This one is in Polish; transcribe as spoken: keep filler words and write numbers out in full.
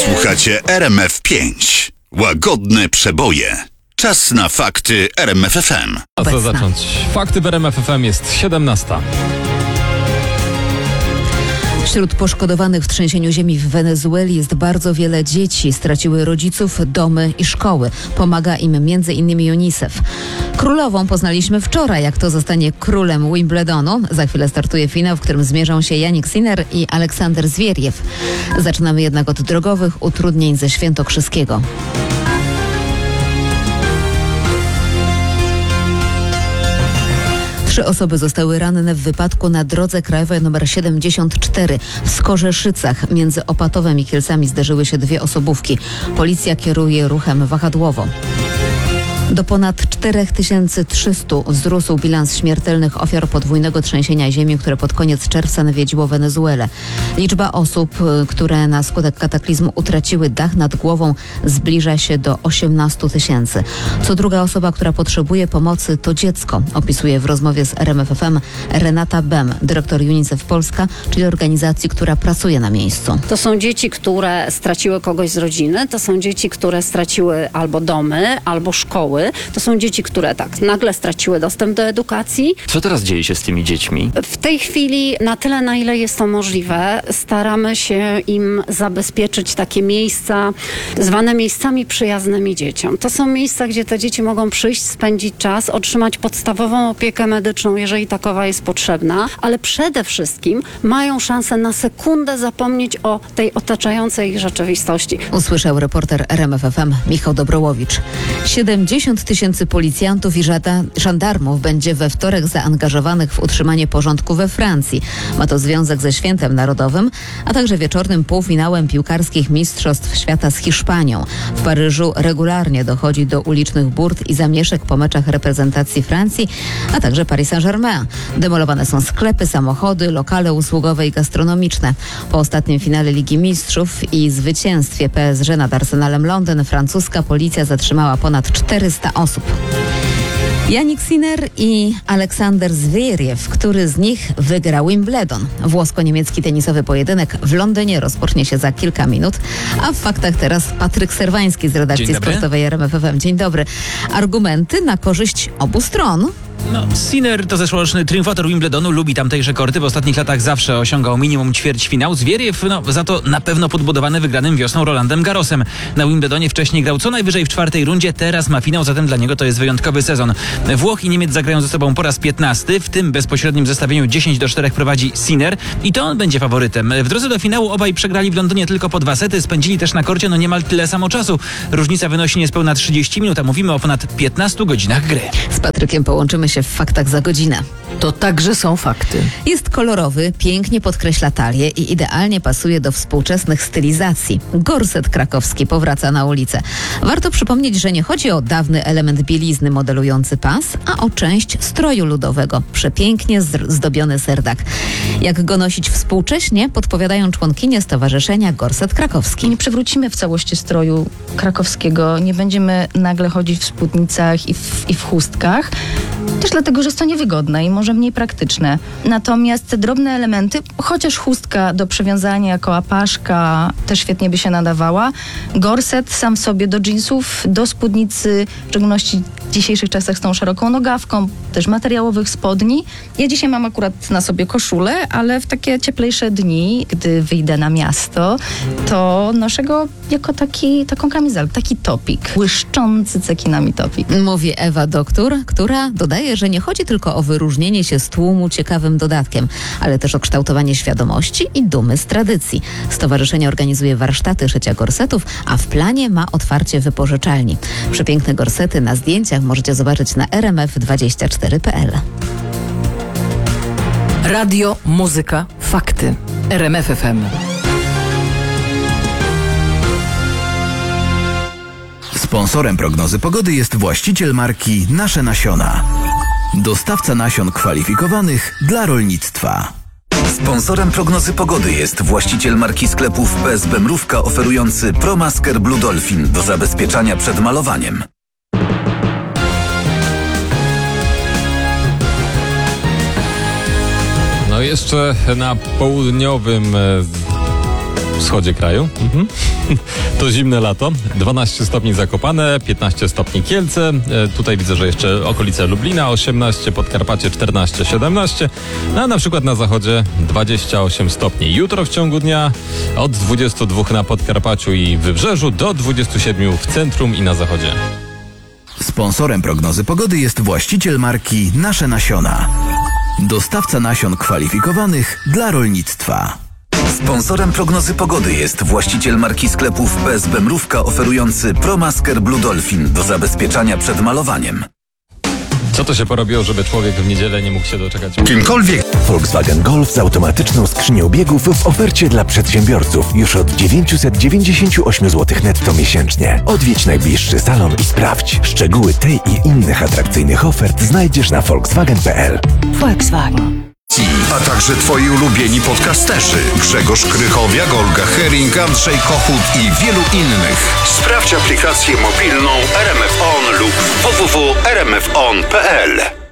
Słuchacie R M F pięć. Łagodne przeboje. Czas na fakty R M F F M. A co zacząć? Fakty w R M F F M jest siedemnasta. Wśród poszkodowanych w trzęsieniu ziemi w Wenezueli jest bardzo wiele dzieci. Straciły rodziców, domy i szkoły. Pomaga im między innymi UNICEF. Królową poznaliśmy wczoraj, jak to zostanie królem Wimbledonu. Za chwilę startuje finał, w którym zmierzą się Jannik Sinner i Aleksander Zwieriew. Zaczynamy jednak od drogowych utrudnień ze Świętokrzyskiego. Trzy osoby zostały ranne w wypadku na drodze krajowej nr siedemdziesiąt cztery. W Skorzeszycach między Opatowem i Kielcami zderzyły się dwie osobówki. Policja kieruje ruchem wahadłowo. Do ponad cztery tysiące trzysta wzrósł bilans śmiertelnych ofiar podwójnego trzęsienia ziemi, które pod koniec czerwca nawiedziło Wenezuelę. Liczba osób, które na skutek kataklizmu utraciły dach nad głową, zbliża się do osiemnaście tysięcy. Co druga osoba, która potrzebuje pomocy, to dziecko, opisuje w rozmowie z R M F F M Renata Bem, dyrektor UNICEF Polska, czyli organizacji, która pracuje na miejscu. To są dzieci, które straciły kogoś z rodziny, to są dzieci, które straciły albo domy, albo szkoły. To są dzieci, które tak nagle straciły dostęp do edukacji. Co teraz dzieje się z tymi dziećmi? W tej chwili, na tyle, na ile jest to możliwe, staramy się im zabezpieczyć takie miejsca, zwane miejscami przyjaznymi dzieciom. To są miejsca, gdzie te dzieci mogą przyjść, spędzić czas, otrzymać podstawową opiekę medyczną, jeżeli takowa jest potrzebna, ale przede wszystkim mają szansę na sekundę zapomnieć o tej otaczającej ich rzeczywistości. Usłyszał reporter R M F F M Michał Dobrołowicz. siedemdziesiąt tysięcy policjantów i żada, żandarmów będzie we wtorek zaangażowanych w utrzymanie porządku we Francji. Ma to związek ze Świętem Narodowym, a także wieczornym półfinałem piłkarskich Mistrzostw Świata z Hiszpanią. W Paryżu regularnie dochodzi do ulicznych burt i zamieszek po meczach reprezentacji Francji, a także Paris Saint-Germain. Demolowane są sklepy, samochody, lokale usługowe i gastronomiczne. Po ostatnim finale Ligi Mistrzów i zwycięstwie P S G nad Arsenalem Londyn francuska policja zatrzymała ponad czterysta osób. Jannik Sinner i Aleksander Zwieriew, który z nich wygra Wimbledon. Włosko-niemiecki tenisowy pojedynek w Londynie rozpocznie się za kilka minut. A w faktach teraz Patryk Serwański z redakcji sportowej R M F F M. Dzień dobry. Argumenty na korzyść obu stron. No, Sinner to zeszłoroczny triumfator Wimbledonu, lubi tamtejsze korty, w ostatnich latach zawsze osiągał minimum ćwierćfinał. Zwieriew, no, za to na pewno podbudowany wygranym wiosną Rolandem Garrosem. Na Wimbledonie wcześniej grał co najwyżej w czwartej rundzie, teraz ma finał, zatem dla niego to jest wyjątkowy sezon. Włoch i Niemiec zagrają ze sobą po raz piętnasty, w tym bezpośrednim zestawieniu dziesięć do czterech prowadzi Sinner i to on będzie faworytem. W drodze do finału obaj przegrali w Londynie tylko po dwa sety, spędzili też na korcie no niemal tyle samo czasu. Różnica wynosi niespełna trzydzieści minut, a mówimy o ponad piętnastu godzinach gry. Z Patrykiem połączymy się w faktach za godzinę. To także są fakty. Jest kolorowy, pięknie podkreśla talię i idealnie pasuje do współczesnych stylizacji. Gorset krakowski powraca na ulicę. Warto przypomnieć, że nie chodzi o dawny element bielizny modelujący pas, a o część stroju ludowego. Przepięknie zdobiony serdak. Jak go nosić współcześnie, podpowiadają członkinie Stowarzyszenia Gorset Krakowski. Nie przewrócimy w całości stroju krakowskiego, nie będziemy nagle chodzić w spódnicach i w, i w chustkach. Też dlatego, że jest to niewygodne i może mniej praktyczne. Natomiast te drobne elementy, chociaż chustka do przywiązania jako apaszka też świetnie by się nadawała. Gorset sam w sobie do dżinsów, do spódnicy, w szczególności w dzisiejszych czasach z tą szeroką nogawką, też materiałowych spodni. Ja dzisiaj mam akurat na sobie koszulę, ale w takie cieplejsze dni, gdy wyjdę na miasto, to noszę go jako taki, taką kamizelkę, taki topik, błyszczący cekinami topik. Mówi Ewa Doktor, która dodaje, że nie chodzi tylko o wyróżnienie się z tłumu ciekawym dodatkiem, ale też o kształtowanie świadomości i dumy z tradycji. Stowarzyszenie organizuje warsztaty szycia gorsetów, a w planie ma otwarcie wypożyczalni. Przepiękne gorsety na zdjęciach możecie zobaczyć na r m f dwadzieścia cztery kropka p l. Radio, muzyka, fakty. R M F F M. Sponsorem prognozy pogody jest właściciel marki Nasze Nasiona. Dostawca nasion kwalifikowanych dla rolnictwa. Sponsorem prognozy pogody jest właściciel marki sklepów P S B Mrówka oferujący ProMasker Blue Dolphin do zabezpieczania przed malowaniem. No jeszcze na południowym wschodzie kraju. Mhm. To zimne lato. dwanaście stopni Zakopane, piętnaście stopni Kielce. E, tutaj widzę, że jeszcze okolice Lublina osiemnaście, Podkarpacie czternaście siedemnaście, no, a na przykład na zachodzie dwadzieścia osiem stopni. Jutro w ciągu dnia od dwudziestu dwóch na Podkarpaciu i Wybrzeżu do dwudziestu siedmiu w centrum i na zachodzie. Sponsorem prognozy pogody jest właściciel marki Nasze Nasiona. Dostawca nasion kwalifikowanych dla rolnictwa. Sponsorem prognozy pogody jest właściciel marki sklepów P S B Mrówka oferujący ProMasker Blue Dolphin do zabezpieczania przed malowaniem. Co to się porobiło, żeby człowiek w niedzielę nie mógł się doczekać? Kimkolwiek. Volkswagen Golf z automatyczną skrzynią biegów w ofercie dla przedsiębiorców już od dziewięćset dziewięćdziesiąt osiem złotych netto miesięcznie. Odwiedź najbliższy salon i sprawdź. Szczegóły tej i innych atrakcyjnych ofert znajdziesz na volkswagen kropka p l. Volkswagen. A także twoi ulubieni podcasterzy Grzegorz Krychowiak, Olga Hering, Andrzej Kochut i wielu innych. Sprawdź aplikację mobilną R M F On lub w w w kropka r m f on kropka p l.